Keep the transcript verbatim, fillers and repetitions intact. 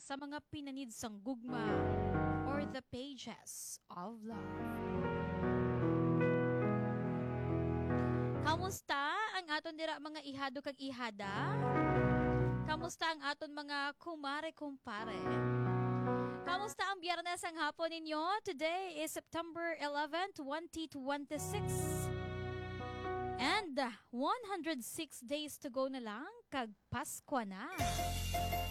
sa mga pinanid sang gugma or the pages of love. Kamusta ang aton dira mga ihado kag ihada? Kamusta ang aton mga kumare-kumpare? Kamusta ang biyernes ang hapon ninyo? Today is September eleventh, twenty twenty-six. And one hundred six days to go na lang kag Pasko na.